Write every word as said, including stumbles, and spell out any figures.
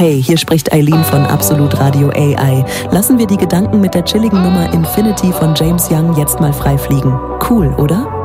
Hey, hier spricht Eileen von Absolut Radio A I. Lassen wir die Gedanken mit der chilligen Nummer Infinity von James Young jetzt mal frei fliegen. Cool, oder?